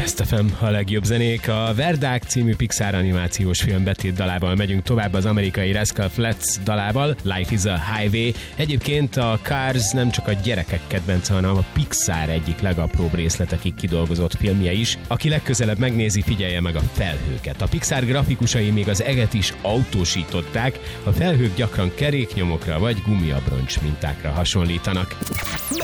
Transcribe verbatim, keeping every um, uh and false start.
Best ef em, a legjobb zenék. A Verdák című Pixar animációs film betét dalával megyünk tovább, az amerikai Rascal Flatts dalával, Life is a Highway. Egyébként a Cars nem csak a gyerekek kedvence, hanem a Pixar egyik legapróbb részletekig kidolgozott filmje is. Aki legközelebb megnézi, figyelje meg a felhőket. A Pixar grafikusai még az eget is autósították, a felhők gyakran keréknyomokra vagy gumiabroncs mintákra hasonlítanak.